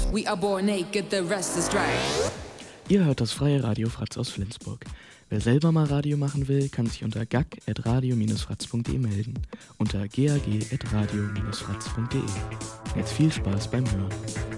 We are born naked, the rest is drag. Ihr hört das freie Radio Fratz aus Flensburg. Wer selber mal Radio machen will, kann sich unter gag@radio-fratz.de melden. Unter gag@radio-fratz.de. Jetzt viel Spaß beim Hören.